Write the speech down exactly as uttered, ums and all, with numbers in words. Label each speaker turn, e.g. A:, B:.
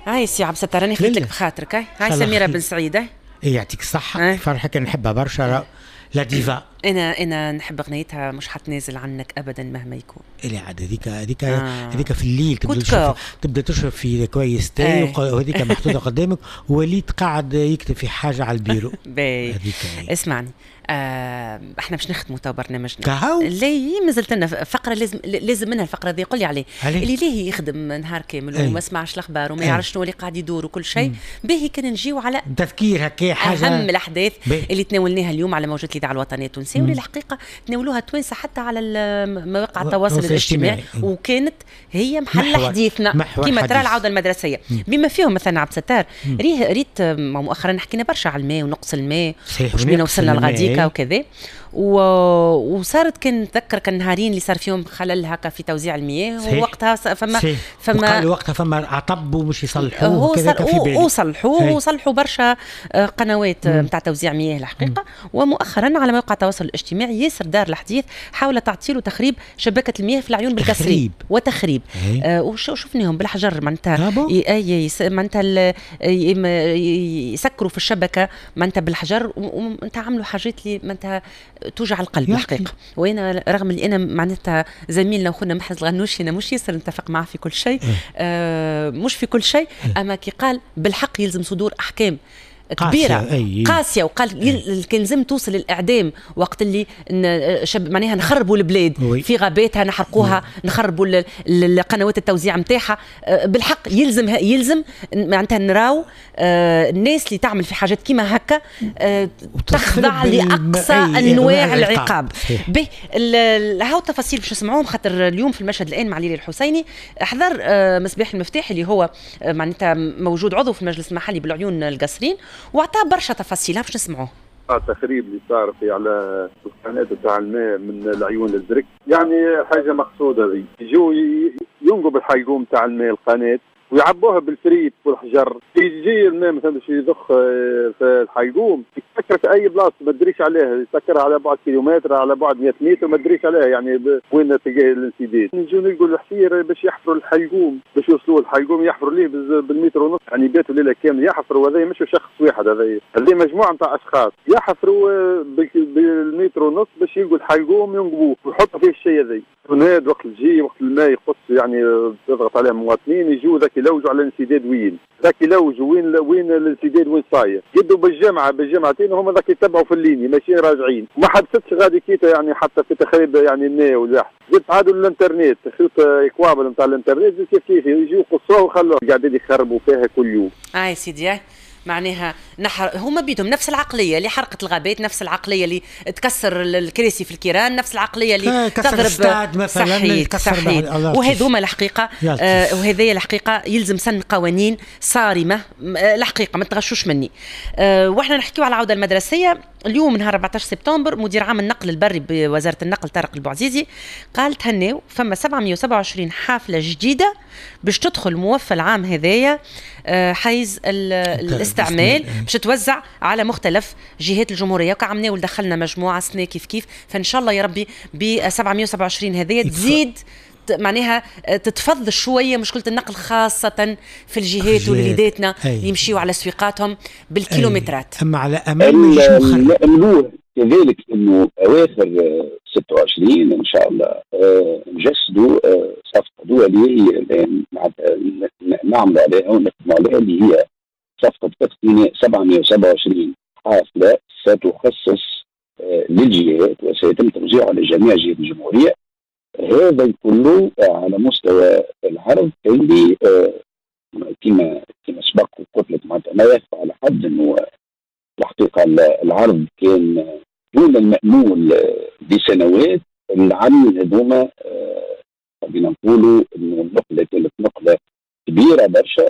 A: هاي سي عبد الستار راني خليت لك بخاطرك. هاي هاي سميرة بن سعيد. اي
B: يعطيك الصحة. فرحة كان نحبها برشا. لا ديفا
A: انا انا نحب غنيتها، مش حتنازل عنك ابدا مهما يكون.
B: اللي عاد هذيك هذيك هذيك في الليل تبدا تشوف تبدا تشرب في كويس تاي وهذيك محطوطه قدامك ووليد قاعد يكتب في حاجه على البيرو.
A: اسمعني، آه احنا باش نختموا تو برنامجنا. ليه مازلت لنا فقره لازم لازم منها الفقره هذه. قل لي عليه اللي ليه يخدم نهار كامل أي. وما سمعش الاخبار وما يعرفش شنو اللي قاعد يدور وكل شيء. باهي كان نجيو على
B: تفكير هكا حاجه
A: اهم الاحداث بي. اللي تناولناها اليوم على موجات الاذاعه الوطنيه التونسيه، واللي الحقيقه تناولوها التوانسه حتى على مواقع التواصل الاجتماعي، وكانت هي محل حديثنا كما ترى العوده المدرسيه. مم. بما فيهم مثلا عبد الستار ريت مؤخرا حكينا برشا على الماء ونقص الماء وش بينا وصلنا لغاديكا وكذا، وصارت كان نتذكر كان نهارين اللي صار فيهم خلل هكا في توزيع المياه، ووقتها فما
B: فما قالوا وقتها فما عطب ومش يصلحوه وكذا في بالي
A: وصلحوه وصلحوا برشا قنوات نتاع توزيع مياه الحقيقه. مم. ومؤخرا على مواقع التواصل الاجتماعي ياسر دار الحديث حول تعطيل وتخريب شبكه المياه في العيون بالكسري وتخريب آه وشفناهم بالحجر معناتها معناتها يسكروا في الشبكه معناتها بالحجر، ومعناتها عملوا حاجات اللي معناتها توجع القلب الحقيقه. وانا رغم اللي انا معناتها زميلنا وخونا محمد الغنوشي انا مش ياسر نتفق معه في كل شيء، آه مش في كل شيء، اما كي قال بالحق يلزم صدور احكام كبيرة قاسية, قاسية وقال كان لازم توصل للإعدام وقت اللي شب معناها نخربوا البلاد في غاباتها نحرقوها نخربوا القنوات التوزيع متاعها. بالحق يلزم يلزم معناتها نراو الناس اللي تعمل في حاجات كيما هكا تخضع لأقصى أنواع العقاب. به هاو تفاصيل باش نسمعوهم خاطر اليوم في المشهد الآن مع ليلى الحسيني حضر مصباح المفتاح اللي هو معناتها موجود عضو في المجلس المحلي بالعيون القصرين، وعطاه برشا تفاصيلها باش نسمعوه.
C: تخريب اللي صار في على القناه تاع الماء من العيون للزرق يعني حاجه مقصوده. ذي يجوا ينقوا بالحيقوم تاع الماء القناه ويعبوها بالفريت والحجر، يجي الماء مثلا باش يضخ في الحيقوم يسكر في اي بلاصه ما تدريش عليها، يسكرها على بعد كيلومتر على بعد مئة متر ما تدريش عليها يعني وين تلقاه الانسداد. نجوا نلقوا الحفير باش يحفروا الحيقوم باش يوصلوا الحيقوم يحفروا ليه بالمتر ونص يعني بيتوا ليله كامله يحفروا. هذا مش شخص واحد، هذا هذه مجموعه نتاع اشخاص يحفروا بالمتر ونص باش يلقوا الحيقوم ينقبوه ويحطوا فيه الشيء هذا. ونهاد وقت الجي وقت الماء يقص يعني تضغط عليهم المواطنين يجوا ذاك يلوجوا على الانسداد وين ذاك يلوجوا وين وين الانسداد وين صاير يدوا بالجامعه بالجامعتين وهم ذاك يتبعوا في الليني ماشيين راجعين. ما حدثتش غادي كيتا يعني حتى في تخريب يعني الماء والواحد زدت عادوا الانترنت خيط اكوابل نتاع الانترنت كيف كيف يجوا يقصوها وخلوها قاعدين يخربوا فيها كل يوم.
A: اه يا سيدي معناها نحر هما بيدهم نفس العقليه اللي حرقت الغابات، نفس العقليه اللي تكسر الكراسي في الكيران، نفس العقليه اللي تضرب صحيح صحيح. وهذوما الحقيقه آه وهذه الحقيقه يلزم سن قوانين صارمه الحقيقه ما تغشوش مني. آه واحنا نحكيو على العوده المدرسيه اليوم نهار أربعة عشر سبتمبر مدير عام النقل البري بوزاره النقل طارق البوعزيزي قال تهنيو فما سبعمئة وسبعة وعشرين حافله جديده باش تدخل موفى العام هذايا حيز الاستعمال باش توزع على مختلف جهات الجمهوريه. وكعمنا ودخلنا مجموعه سنه كيف كيف، فان شاء الله يا ربي ب سبعمئة وسبعة وعشرين هذايا تزيد معناها تتفض شويه مشكله النقل خاصه في الجهات وليداتنا يمشيوا على سويقاتهم بالكيلومترات.
B: اما على امل ما يجيش
D: مخرب كذلك انه اواخر ستة وعشرين ان شاء الله نجسدوا صفقه دوليه الان نعمل عليها ونخدموا عليها اللي هي صفقه تقنيه سبعمئة وسبعة وعشرين حافله ستخصص للجهات وسيتم توزيعها لجميع جهات الجمهوريه. هذا كله على مستوى العرض اللي كما كما سبق وقلت معناتها ما يخفى على حد انه الحقيقه العرض كان دون المأمول بسنوات. العمل هذوما خلينا نقولوا انه النقله كانت نقله كبيره برشا